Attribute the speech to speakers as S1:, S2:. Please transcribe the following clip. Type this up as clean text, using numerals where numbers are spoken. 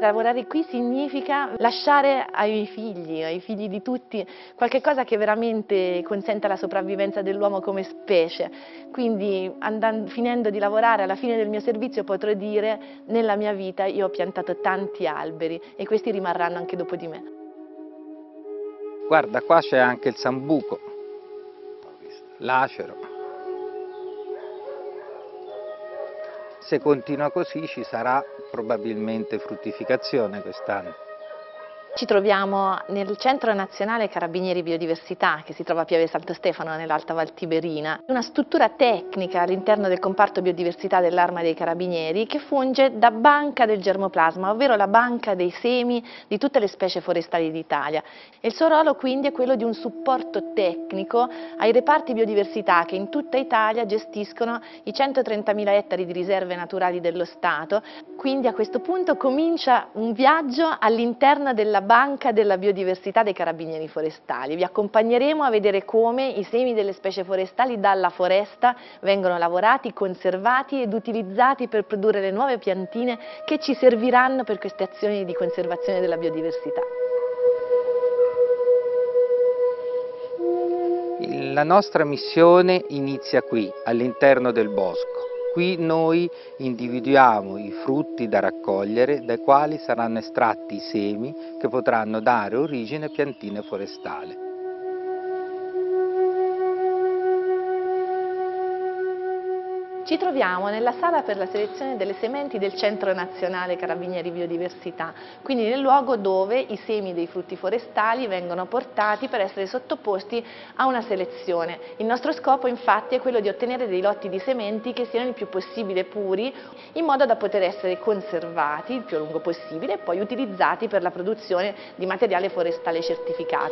S1: Lavorare qui significa lasciare ai figli di tutti, qualche cosa che veramente consenta la sopravvivenza dell'uomo come specie. Quindi finendo di lavorare, alla fine del mio servizio potrò dire: nella mia vita io ho piantato tanti alberi e questi rimarranno anche dopo di me.
S2: Guarda, qua c'è anche il sambuco, l'acero. Se continua così ci sarà probabilmente fruttificazione quest'anno.
S1: Ci troviamo nel Centro Nazionale Carabinieri Biodiversità, che si trova a Pieve Santo Stefano, nell'Alta Val Tiberina, una struttura tecnica all'interno del comparto biodiversità dell'Arma dei Carabinieri che funge da banca del germoplasma, ovvero la banca dei semi di tutte le specie forestali d'Italia. E il suo ruolo quindi è quello di un supporto tecnico ai reparti biodiversità che in tutta Italia gestiscono i 130.000 ettari di riserve naturali dello Stato. Quindi a questo punto comincia un viaggio all'interno della banca della biodiversità dei carabinieri forestali. Vi accompagneremo a vedere come i semi delle specie forestali dalla foresta vengono lavorati, conservati ed utilizzati per produrre le nuove piantine che ci serviranno per queste azioni di conservazione della biodiversità.
S2: La nostra missione inizia qui, all'interno del bosco. Qui noi individuiamo i frutti da raccogliere, dai quali saranno estratti i semi che potranno dare origine a piantine forestali.
S1: Ci troviamo nella sala per la selezione delle sementi del Centro Nazionale Carabinieri Biodiversità, quindi nel luogo dove i semi dei frutti forestali vengono portati per essere sottoposti a una selezione. Il nostro scopo infatti è quello di ottenere dei lotti di sementi che siano il più possibile puri, in modo da poter essere conservati il più a lungo possibile e poi utilizzati per la produzione di materiale forestale certificato.